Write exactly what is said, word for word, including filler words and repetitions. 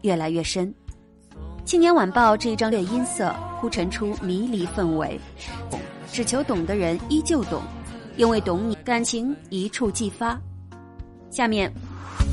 越来越深。青年晚报这一张略音色铺陈出迷离氛围，只求懂的人依旧懂，因为懂你，感情一触即发。下面